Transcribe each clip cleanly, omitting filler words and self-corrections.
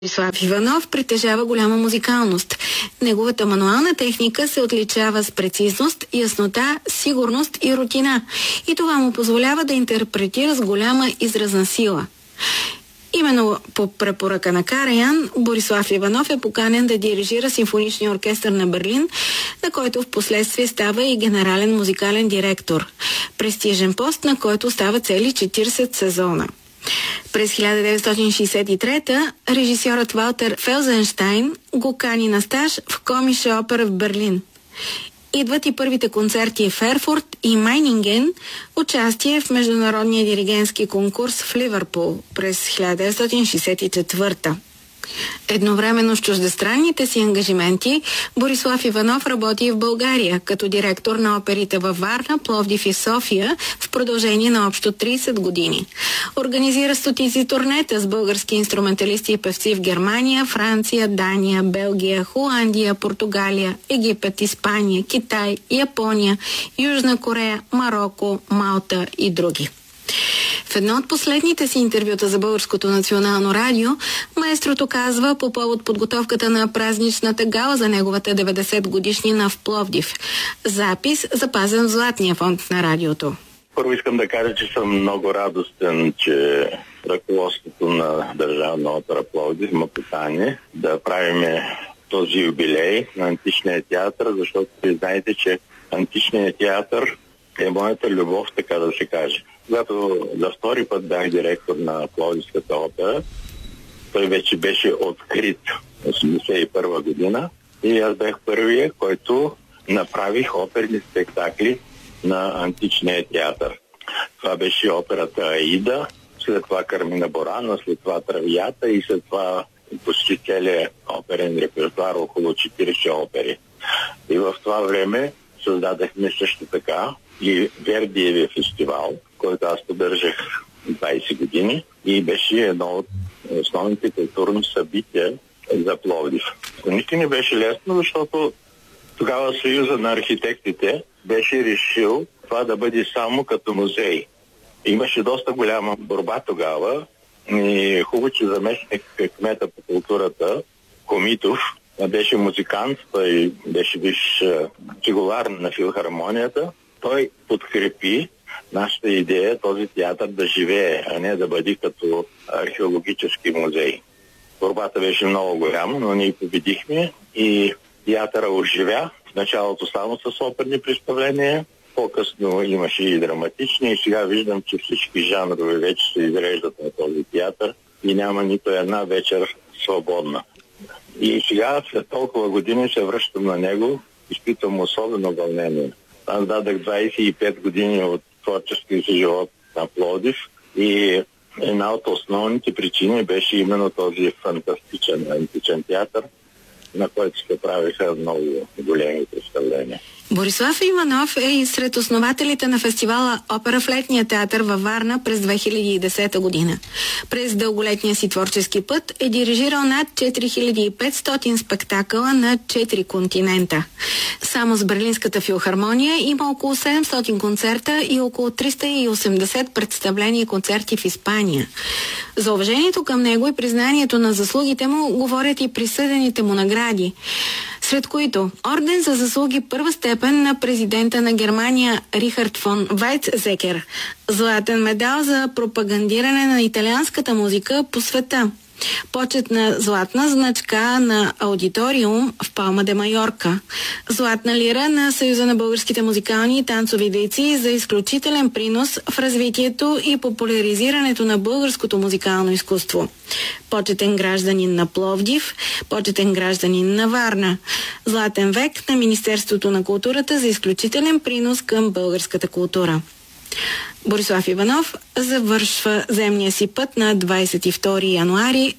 Борислав Иванов притежава голяма музикалност. Неговата мануална техника се отличава с прецизност, яснота, сигурност и рутина. И това му позволява да интерпретира с голяма изразна сила. Именно по препоръка на Караян, Борислав Иванов е поканен да дирижира Симфоничния оркестър на Берлин, на който в последствие става и генерален музикален директор. Престижен пост, на който става цели 40 сезона. През 1963 режисьорът Валтер Фелзенщайн го кани на стаж в Комише опера в Берлин. Идват и първите концерти в Ерфурт и Майнинген, участие в международния диригентски конкурс в Ливърпул през 1964. Едновременно с чуждестранните си ангажименти, Борислав Иванов работи и в България, като директор на оперите във Варна, Пловдив и София в продължение на общо 30 години. Организира стотици турнета с български инструменталисти и певци в Германия, Франция, Дания, Белгия, Холандия, Португалия, Египет, Испания, Китай, Япония, Южна Корея, Мароко, Малта и други. В едно от последните си интервюта за Българското национално радио, маестрото казва по повод подготовката на празничната гала за неговата 90-годишнина в Пловдив. Запис запазен в Златния фонд на радиото. Първо искам да кажа, че съм много радостен, че ръководството на Държавна опера Пловдив ме покани да правим този юбилей на античния театър, защото знаете, че античният театър е моята любов, така да се каже. Когато за втори път бях директор на Пловдивската опера, той вече беше открит в 1981 година и аз бях първия, който направих оперни спектакли на античния театър. Това беше операта Аида, след това Кармина Борана, след това Травията и след това почти целият оперен репертуар, около 40 опери. И в това време създадахме също така и Вердиевия фестивал, който аз поддържах 20 години и беше едно от основните културни събития за Пловдив. Никой не беше лесно, защото тогава Съюза на архитектите беше решил това да бъде само като музей. Имаше доста голяма борба тогава и хубаво, че заместник кмета по културата Комитов беше музикант, той беше висш цигулар на филхармонията. Той подкрепи нашата идея този театър да живее, а не да бъде като археологически музей. Борбата беше много голяма, но ние победихме и театъра оживя. В началото само с оперни представления, по-късно имаше и драматични и сега виждам, че всички жанрове вече се изреждат на този театър и няма нито една вечер свободна. И сега, след толкова години, се връщам на него, изпитвам особено вълнение. Аз дадах 25 години от творческия си живот на Пловдив и една от основните причини беше именно този фантастичен античен театър, на който се правиха много големи представления. Борислав Иванов е и сред основателите на фестивала Опера в летния театър във Варна през 2010 година. През дълголетния си творчески път е дирижирал над 4500 спектакъла на 4 континента. Само с Берлинската филхармония има около 700 концерта и около 380 представления и концерти в Испания. За уважението към него и признанието на заслугите му говорят и присъдените му награди, сред които орден за заслуги първа степен на президента на Германия Рихард фон Вайцзекер, златен медал за пропагандиране на италианската музика по света, почетна златна значка на Аудиториум в Палма де Майорка, златна лира на Съюза на българските музикални и танцови дейци за изключителен принос в развитието и популяризирането на българското музикално изкуство, почетен гражданин на Пловдив, почетен гражданин на Варна, златен век на Министерството на културата за изключителен принос към българската култура. Борислав Иванов завършва земния си път на 22 януари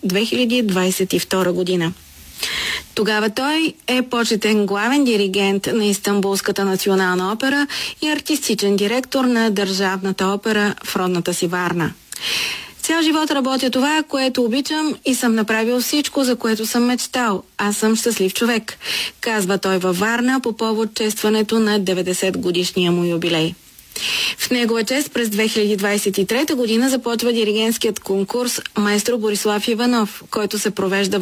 2022 година. Тогава той е почетен главен диригент на Истанбулската национална опера и артистичен директор на Държавната опера в родната си Варна. Цял живот работя това, което обичам и съм направил всичко, за което съм мечтал. Аз съм щастлив човек, казва той във Варна по повод честването на 90 годишния му юбилей. В негова чест през 2023 година започва диригентският конкурс Маестро Борислав Иванов, който се провежда